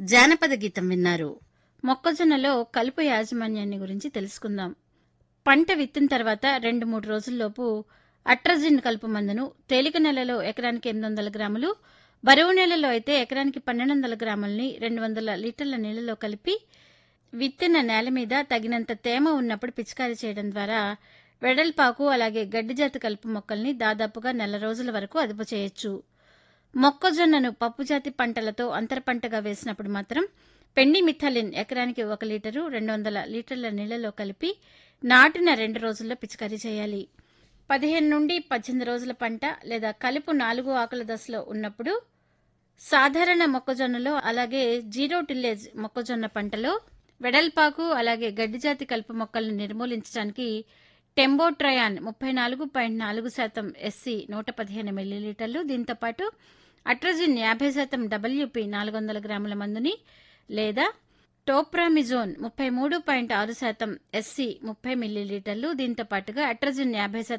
జానపద గీతం విన్నారు. మొక్కజొన్నలో కలుపు యాజమాన్యాన్ని గురించి తెలుసుకుందాం. పంట విత్తిన తర్వాత 2-3 రోజుల్లోపు అట్రజిన్ కలుపు మందును తేలిక నెలలో ఎకరానికి 800 గ్రాములు, బరువు నెలలో అయితే ఎకరానికి 1200 గ్రాములని 200 లీటర్ల నీళ్లలో కలిపి విత్తిన నేల మీద తగినంత తేమ ఉన్నప్పుడు పిచికారీ చేయడం ద్వారా వెడల్పాకు అలాగే గడ్డిజాతి కలుపు మొక్కల్ని దాదాపుగా నెల రోజుల వరకు అదుపు చేయొచ్చు. మొక్కజొన్నను పప్పుజాతి పంటలతో అంతర పంటగా వేసినప్పుడు మాత్రం పెండిమిథలిన్ ఎకరానికి 1 లీటరు 200 లీటర్ల నీళ్లలో కలిపి నాటిన 2 రోజుల్లో పిచికారీ చేయాలి. 15 నుండి 18 రోజుల పంట లేదా కలుపు 4 ఆకుల దశలో ఉన్నప్పుడు సాధారణ మొక్కజొన్నలో అలాగే జీరో టిల్లేజ్ మొక్కజొన్న పంటలో వెడల్పాకు అలాగే గడ్డిజాతి కలుపు మొక్కలను నిర్మూలించడానికి టెంబోట్రయాన్ 34.4% ఎస్సి 115 మిల్లీలీటర్లు, దీంతోపాటు అట్రజిన్ 50% డబ్ల్యూపీ 400 గ్రాముల మందుని లేదా టోప్రామిజోన్ 33.6% ఎస్సి 30 మిల్లీలీటర్లు, దీంతో పాటుగా అట్రజిన్ 50%